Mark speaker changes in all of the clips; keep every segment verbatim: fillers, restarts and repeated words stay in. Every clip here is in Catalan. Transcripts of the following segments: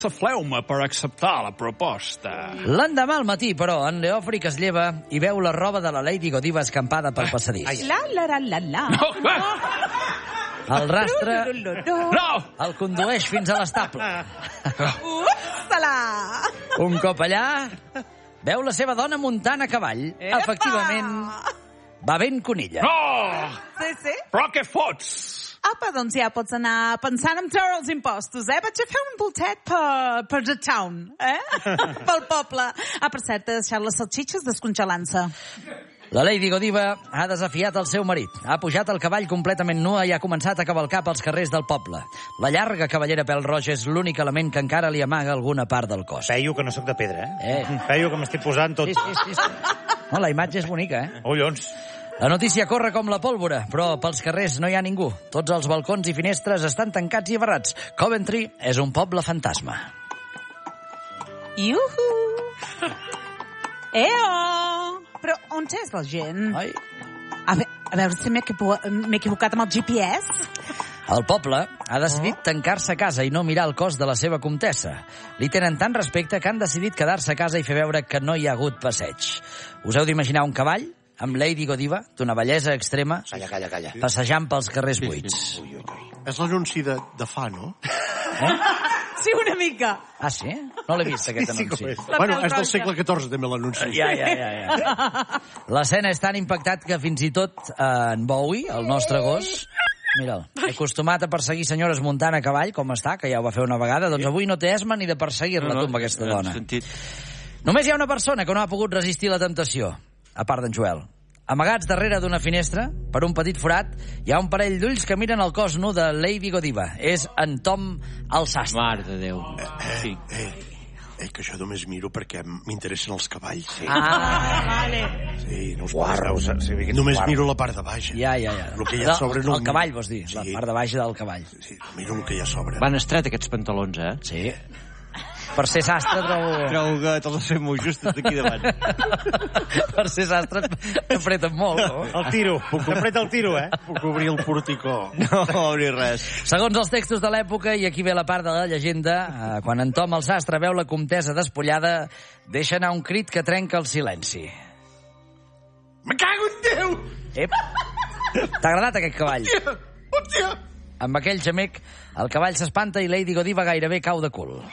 Speaker 1: Fleuma per acceptar la proposta.
Speaker 2: L'endemà al matí, però, en Leòfric es lleva i veu la roba de la Lady Godiva escampada pel passadís.
Speaker 3: La, la, la, la, la.
Speaker 1: No,
Speaker 2: El rastre
Speaker 1: no!
Speaker 2: el condueix fins a l'estable.
Speaker 3: Upsala!
Speaker 2: Un cop allà, veu la seva dona muntant a cavall.
Speaker 3: Epa!
Speaker 2: Efectivament, va ben conilla.
Speaker 1: No!
Speaker 3: Sí, sí.
Speaker 1: Però què fots?
Speaker 3: Apa, doncs ja pots anar pensant en treure els impostos, eh? Vaig a fer un voltet per, per the town, eh? Pel poble. Ah, per cert, he deixat les salxitxes descongelant-se.
Speaker 2: La Lady Godiva ha desafiat el seu marit. Ha pujat el cavall completament nua i ha començat a cavalcar pels carrers del poble. La llarga cavallera pèl-roig és l'únic element que encara li amaga alguna part del cos.
Speaker 4: Feio que no sóc de pedra, eh?
Speaker 2: Eh.
Speaker 4: Feio que m'estic posant tot.
Speaker 2: Sí, sí, sí. sí. No, la imatge és bonica, eh?
Speaker 4: Collons.
Speaker 2: La notícia corre com la pólvora, però pels carrers no hi ha ningú. Tots els balcons i finestres estan tancats i barrats. Coventry és un poble fantasma.
Speaker 3: Iuhu! Eo! Però on és la gent?
Speaker 2: Ai.
Speaker 3: A, ve a veure si m'he equivo m'he equivocat amb el G P S.
Speaker 2: El poble ha decidit tancar-se a casa i no mirar el cos de la seva comtessa. Li tenen tant respecte que han decidit quedar-se a casa i fer veure que no hi ha hagut passeig. Us heu d'imaginar un cavall amb Lady Godiva, d'una bellesa extrema,
Speaker 4: Calla, calla, calla.
Speaker 2: passejant pels carrers buits.
Speaker 4: Ui, ui, ui.
Speaker 5: És l'anunci de, de fa, no?
Speaker 2: Eh?
Speaker 3: Sí, una mica.
Speaker 2: Ah, sí? No l'he vist, aquest
Speaker 4: Sí,
Speaker 2: anunci.
Speaker 4: com és.
Speaker 3: La
Speaker 5: Bueno,
Speaker 3: pèl
Speaker 5: és del
Speaker 3: roja.
Speaker 5: segle catorze, també, l'anunci.
Speaker 2: Ja, ja, ja, ja. L'escena és tan impactat que fins i tot eh, en Bowie, el nostre gos, mira'l, acostumat a perseguir senyores muntant a cavall, com està, que ja ho va fer una vegada, doncs avui no té esma ni de perseguir-la, no, no, tomba aquesta dona. Només hi ha una persona que no ha pogut resistir la temptació, a part d'en Joel. Amagats darrere d'una finestra, per un petit forat, hi ha un parell d'ulls que miren el cos nu de Lady Godiva. És en Tom el sastre.
Speaker 6: Mare de Déu. Sí.
Speaker 5: Eh, eh, que jo només miro perquè m'interessen els cavalls. Sí,
Speaker 2: Ah,
Speaker 3: Vale.
Speaker 5: sí no us
Speaker 4: Guarra, us, sí, sí,
Speaker 5: Només
Speaker 4: guarra.
Speaker 5: miro la part de baix.
Speaker 2: ja, ja, ja.
Speaker 5: El que hi ha a sobre no...
Speaker 2: El cavall, vols dir?
Speaker 5: Sí.
Speaker 2: La part de baix del cavall.
Speaker 5: Sí, miro el que hi ha a sobre.
Speaker 6: Van estret, aquests pantalons, eh?
Speaker 2: Sí. Per ser sastre, trobo...
Speaker 6: Trobo que te'ls has fet molt justos d'aquí davant.
Speaker 2: per ser sastre t'apreten molt, no?
Speaker 4: El tiro. T'apreta el tiro, eh?
Speaker 5: Puc obrir el porticó.
Speaker 6: No, ni res.
Speaker 2: Segons els textos de l'època, i aquí ve la part de la llegenda, eh, quan en Tom el sastre veu la comtessa despullada, deixa anar un crit que trenca el silenci.
Speaker 5: Me cago en Déu!
Speaker 2: Ep! T'ha agradat aquest cavall?
Speaker 5: Hòstia! Hòstia!
Speaker 2: Amb aquell gemec, el cavall s'espanta i Lady Godiva gairebé cau de cul.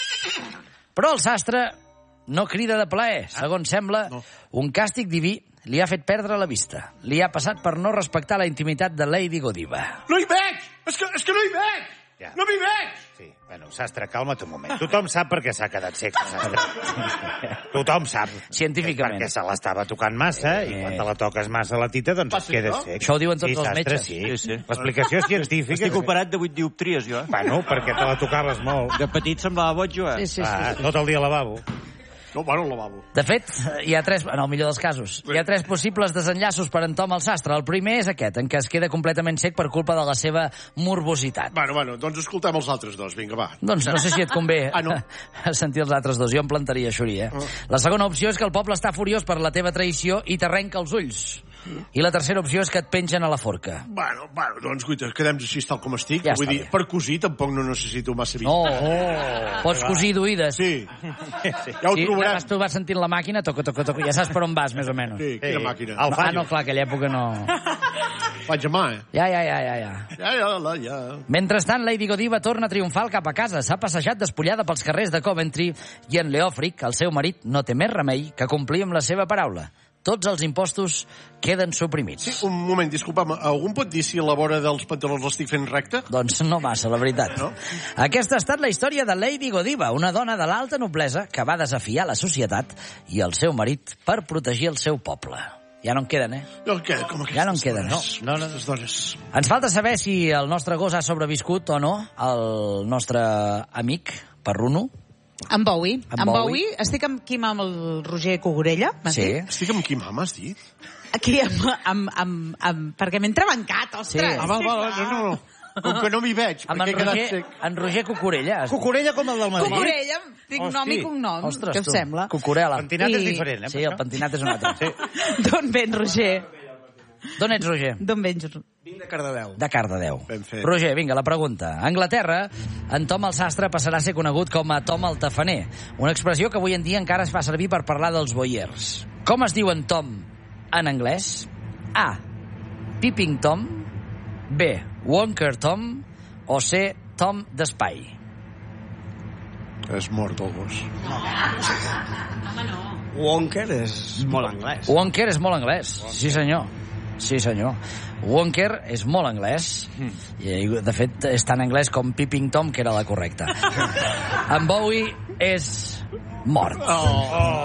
Speaker 2: Però el sastre no crida de plaer. Segons sembla,
Speaker 5: no.
Speaker 2: un càstig diví li ha fet perdre la vista. Li ha passat per no respectar la intimitat de Lady Godiva.
Speaker 5: No hi veig! És que, és que no hi veig!
Speaker 4: Ja.
Speaker 5: No m'hi veig!
Speaker 4: Sí, bueno, sastre, calma't un moment. Tothom sap per què s'ha quedat sec, sastre. Tothom sap.
Speaker 2: Científicament.
Speaker 4: Perquè se l'estava tocant massa, i quan te la toques massa a la tita, doncs
Speaker 5: Passa
Speaker 4: et quedes
Speaker 5: això?
Speaker 4: sec.
Speaker 2: Això ho diuen tots
Speaker 4: sí,
Speaker 2: els
Speaker 4: sastre,
Speaker 2: metges.
Speaker 4: Sí,
Speaker 6: Sí, sí.
Speaker 4: L'explicació científica...
Speaker 6: Estic operat de vuit dioptries, jo.
Speaker 4: Bueno, perquè te la tocaves molt.
Speaker 6: De petit semblava boig, jo, eh?
Speaker 2: Sí, sí, sí.
Speaker 4: Ah, tot el dia al lavabo.
Speaker 5: No, bueno, al lavabo.
Speaker 2: De fet, hi ha tres, en el millor dels casos, hi ha tres possibles desenllaços per en Tom el sastre. El primer és aquest, en què es queda completament sec per culpa de la seva morbositat.
Speaker 5: Bueno, bueno, doncs escoltem els altres dos. Vinga, va.
Speaker 2: Doncs no sé si et convé
Speaker 5: Ah, no?
Speaker 2: sentir els altres dos. Jo em plantaria Xuri, eh?
Speaker 5: Ah.
Speaker 2: La segona opció és que el poble està furiós per la teva traïció i t'arrenca els ulls. I la tercera opció és que et pengen a la forca.
Speaker 5: Bueno, bueno, doncs, guita, quedem així tal com estic.
Speaker 2: Ja
Speaker 5: Vull
Speaker 2: està
Speaker 5: dir,
Speaker 2: bé.
Speaker 5: per cosir tampoc no necessito massa vista.
Speaker 2: No, oh, pots cosir d'oïdes.
Speaker 5: Sí, ja ho
Speaker 2: Sí,
Speaker 5: trobaràs.
Speaker 2: vas, tu vas sentint la màquina, toca, toca, toca, ja saps per on vas, més o menys.
Speaker 5: Sí, quina
Speaker 4: Sí.
Speaker 5: màquina.
Speaker 4: El
Speaker 2: Ah,
Speaker 4: fallo.
Speaker 2: no, clar, aquella època no...
Speaker 5: Vaig a mà, eh?
Speaker 2: Ja, ja, ja, ja, ja.
Speaker 5: Ja, ja, la, ja.
Speaker 2: Mentrestant, Lady Godiva torna triomfal cap a casa. S'ha passejat despullada pels carrers de Coventry i en Leòfric, el seu marit, no té més remei que complir amb la seva paraula. Tots els impostos queden suprimits.
Speaker 5: Sí, un moment, disculpa'm, algú em pot dir si a la vora dels pantalons l'estic fent recte?
Speaker 2: Doncs no massa, la veritat.
Speaker 5: No?
Speaker 2: Aquesta ha estat la història de Lady Godiva, una dona de l'alta noblesa que va desafiar la societat i el seu marit per protegir el seu poble. Ja no en queden, eh?
Speaker 5: No en queda, com
Speaker 2: Ja no en queden,
Speaker 5: dones.
Speaker 2: no.
Speaker 5: No, no, les dones.
Speaker 2: Ens falta saber si el nostre gos ha sobreviscut o no, el nostre amic, Perruno.
Speaker 3: En Bowie.
Speaker 2: En
Speaker 3: En
Speaker 2: Bowie.
Speaker 3: Bowie. Estic amb, aquí amb el Roger Cogorella. m'has
Speaker 2: Sí.
Speaker 3: dit?
Speaker 5: Estic amb qui mama, has dit?
Speaker 3: Aquí amb, amb, amb, amb... Perquè m'he entrebancat, ostres.
Speaker 2: Sí.
Speaker 5: Ah, val, val, no, no, no. Com que no m'hi veig,
Speaker 2: Amb
Speaker 5: perquè
Speaker 2: en
Speaker 5: he quedat
Speaker 2: Roger,
Speaker 5: sec.
Speaker 2: en Roger Cucurella.
Speaker 4: Cucurella com el del Madrid.
Speaker 3: Cogorella, tinc
Speaker 4: Hosti.
Speaker 3: nom i cognom.
Speaker 2: Ostres,
Speaker 3: Què us
Speaker 2: tu.
Speaker 3: sembla?
Speaker 2: Cucurella.
Speaker 4: El pentinat és
Speaker 3: I-
Speaker 4: diferent, eh?
Speaker 2: Sí, el pentinat és un altre. Sí.
Speaker 3: D'on ven, Roger?
Speaker 2: D'on ets, Roger?
Speaker 3: D'on vens?
Speaker 7: Vinc de Cardedeu.
Speaker 2: De Cardedeu.
Speaker 5: Ben fet.
Speaker 2: Roger, vinga, la pregunta. A Anglaterra, en Tom el sastre passarà a ser conegut com a Tom el tafaner, una expressió que avui en dia encara es fa servir per parlar dels boiers. Com es diu en Tom en anglès? A. Peeping Tom, B. Wonker Tom o C. Tom d'Espai?
Speaker 5: És mort el gos.
Speaker 7: Wonker és molt anglès.
Speaker 2: Wonker és molt anglès, sí senyor. Sí senyor. Wonker és molt anglès. I, de fet, és tan anglès com Peeping Tom, que era la correcta. En Bowie és mort.
Speaker 7: Oh.